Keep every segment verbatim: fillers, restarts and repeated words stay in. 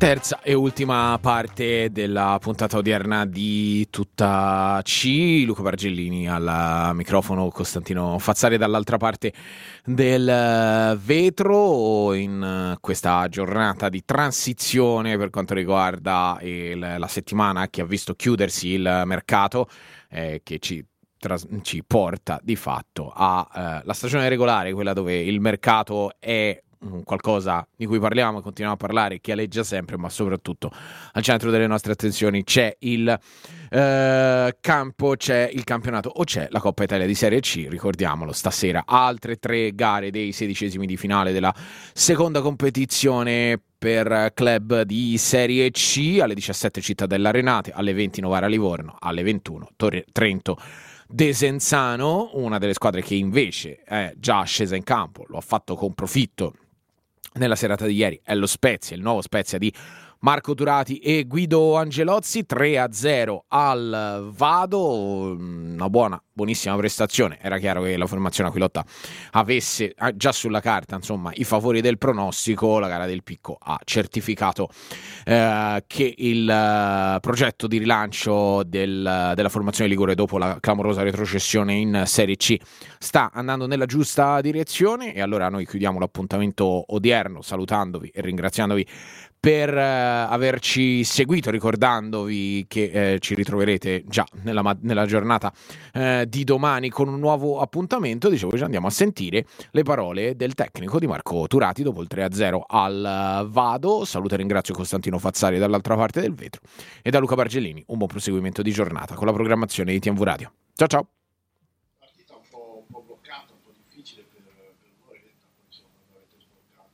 Terza e ultima parte della puntata odierna di Tutta C. Luca Bargellini al microfono, Costantino Fazzari dall'altra parte del vetro, in questa giornata di transizione per quanto riguarda il, la settimana che ha visto chiudersi il mercato, eh, che ci ci porta di fatto alla eh, stagione regolare, quella dove il mercato è qualcosa di cui parliamo e continuiamo a parlare, che aleggia sempre, ma soprattutto al centro delle nostre attenzioni c'è il eh, campo, c'è il campionato o c'è la Coppa Italia di Serie C. Ricordiamolo, stasera altre tre gare dei sedicesimi di finale della seconda competizione per club di Serie C. Alle diciassette Cittadella Renate, alle venti Novara Livorno, alle ventuno Torre- Trento Desenzano, una delle squadre che invece è già scesa in campo, lo ha fatto con profitto nella serata di ieri, è lo Spezia, il nuovo Spezia di Marco Turati e Guido Angelozzi. Tre a zero al Vado, una buona, buonissima prestazione. Era chiaro che la formazione Aquilotta avesse già sulla carta, insomma, i favori del pronostico. La gara del Picco ha certificato eh, che il uh, progetto di rilancio del, della formazione ligure dopo la clamorosa retrocessione in Serie C sta andando nella giusta direzione, e allora noi chiudiamo l'appuntamento odierno salutandovi e ringraziandovi per uh, averci seguito, ricordandovi che eh, ci ritroverete già nella, nella giornata eh, di domani con un nuovo appuntamento. Dicevo, ci andiamo a sentire le parole del tecnico di Marco Turati dopo il tre a zero al Vado. Saluto e ringrazio Costantino Fazzari dall'altra parte del vetro, e da Luca Bargellini un buon proseguimento di giornata con la programmazione di T M V Radio. Ciao ciao! Partita un po', un po' bloccata, un po' difficile per, per voi, insomma, l'avete sbloccata.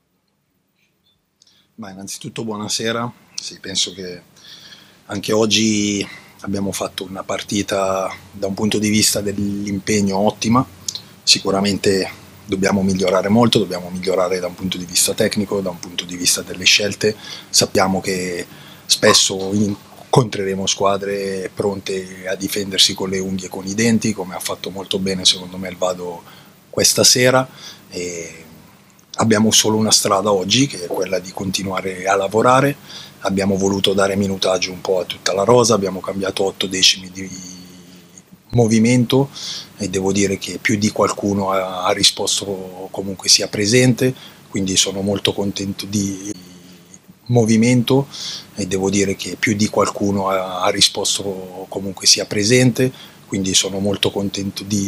Ma innanzitutto buonasera. Sì, penso che anche oggi abbiamo fatto una partita da un punto di vista dell'impegno ottima. Sicuramente dobbiamo migliorare molto, dobbiamo migliorare da un punto di vista tecnico, da un punto di vista delle scelte. Sappiamo che spesso incontreremo squadre pronte a difendersi con le unghie e con i denti, come ha fatto molto bene secondo me il Vado questa sera, e abbiamo solo una strada oggi, che è quella di continuare a lavorare. Abbiamo voluto dare minutaggio un po' a tutta la rosa, abbiamo cambiato otto decimi di movimento e devo dire che più di qualcuno ha, ha risposto comunque sia presente, quindi sono molto contento di movimento e devo dire che più di qualcuno ha, ha risposto comunque sia presente, quindi sono molto contento di